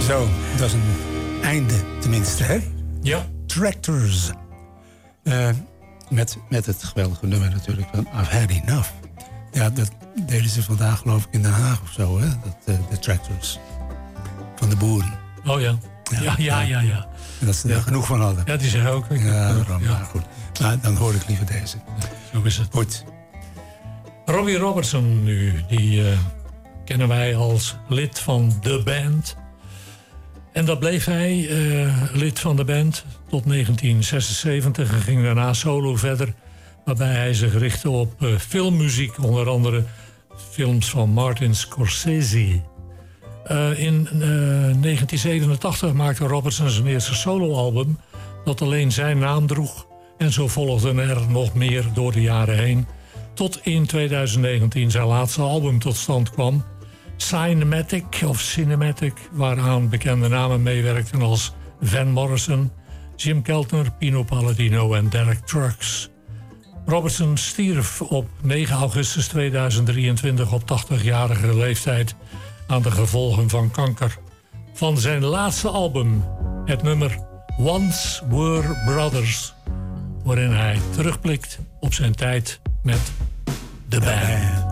Zo, dat is een einde tenminste, hè? Ja. Tractors. Met het geweldige nummer natuurlijk van I've Had Enough. Ja, dat deden ze vandaag geloof ik in Den Haag of zo, hè? De Tractors. Van de boeren. Oh ja. Ja. En dat ze er genoeg van hadden. Ja, die zeggen ook. Maar goed. Nou, dan hoor ik liever deze. Zo is het. Goed. Robbie Robertson nu, die kennen wij als lid van de band. En dat bleef hij, lid van de band, tot 1976 en ging daarna solo verder. Waarbij hij zich richtte op filmmuziek, onder andere films van Martin Scorsese. In 1987 maakte Robertson zijn eerste soloalbum, dat alleen zijn naam droeg. En zo volgden er nog meer door de jaren heen. Tot in 2019 zijn laatste album tot stand kwam. Cinematic, waaraan bekende namen meewerkten als Van Morrison, Jim Keltner, Pino Palladino en Derek Trucks. Robertson stierf op 9 augustus 2023 op 80-jarige leeftijd aan de gevolgen van kanker. Van zijn laatste album, het nummer Once Were Brothers, waarin hij terugblikt op zijn tijd met de band.